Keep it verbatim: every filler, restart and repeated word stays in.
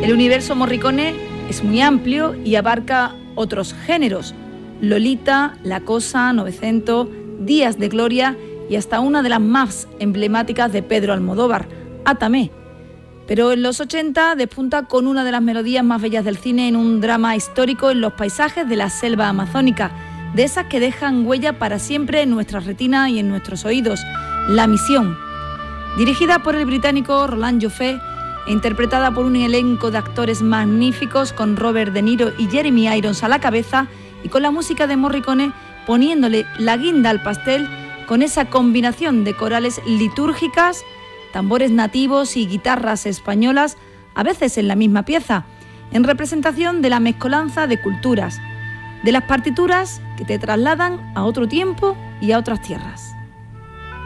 El universo Morricone es muy amplio y abarca otros géneros: Lolita, La Cosa, Novecento, Días de Gloria y hasta una de las más emblemáticas de Pedro Almodóvar, Átame. Pero en los ochenta despunta con una de las melodías más bellas del cine en un drama histórico en los paisajes de la selva amazónica, de esas que dejan huella para siempre en nuestras retinas y en nuestros oídos, La Misión. Dirigida por el británico Roland Joffé e interpretada por un elenco de actores magníficos con Robert De Niro y Jeremy Irons a la cabeza, y con la música de Morricone poniéndole la guinda al pastel con esa combinación de corales litúrgicas, tambores nativos y guitarras españolas, a veces en la misma pieza, en representación de la mezcolanza de culturas, de las partituras que te trasladan a otro tiempo y a otras tierras.